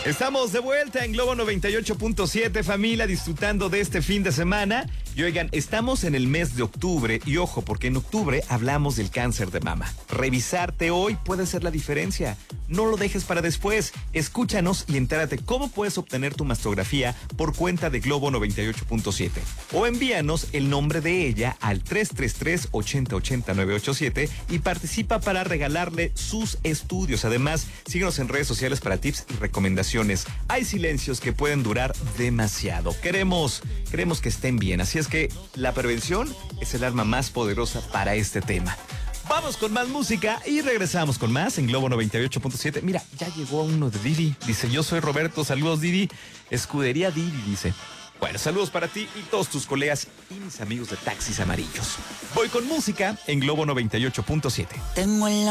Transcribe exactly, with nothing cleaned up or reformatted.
Estamos de vuelta en Globo noventa y ocho punto siete, familia, disfrutando de este fin de semana. Y oigan, estamos en el mes de octubre y ojo, porque en octubre hablamos del cáncer de mama. Revisarte hoy puede ser la diferencia. No lo dejes para después. Escúchanos y entérate cómo puedes obtener tu mastografía por cuenta de Globo noventa y ocho punto siete. O envíanos el nombre de ella al tres tres tres, ocho cero ocho cero, nueve ocho siete y participa para regalarle sus estudios. Además, síguenos en redes sociales para tips y recomendaciones. Hay silencios que pueden durar demasiado. Queremos, queremos que estén bien. Así es que la prevención es el arma más poderosa para este tema. Vamos con más música y regresamos con más en Globo noventa y ocho punto siete. Mira, ya llegó uno de Didi. Dice, yo soy Roberto, saludos Didi. Escudería Didi, dice. Bueno, saludos para ti y todos tus colegas y mis amigos de Taxis Amarillos. Voy con música en Globo noventa y ocho punto siete. Tengo en la